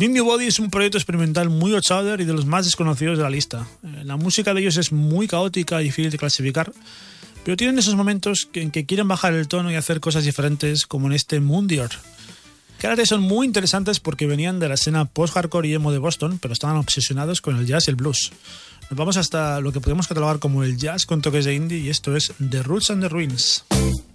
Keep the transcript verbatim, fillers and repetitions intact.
Need New Body es un proyecto experimental muy outsider y de los más desconocidos de la lista. La música de ellos es muy caótica y difícil de clasificar, pero tienen esos momentos en que quieren bajar el tono y hacer cosas diferentes, como en este Moondeer. Clarity son muy interesantes porque venían de la escena post-hardcore y emo de Boston, pero estaban obsesionados con el jazz y el blues. Nos vamos hasta lo que podemos catalogar como el jazz con toques de indie, y esto es The Roots and the Ruins.